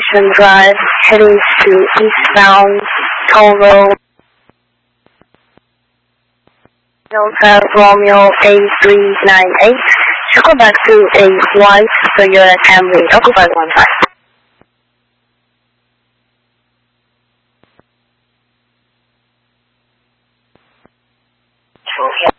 Ocean Drive, heading to eastbound Toll Road. Delta Romeo A398. Circle back to a white Toyota Camry, Echo 515. Okay.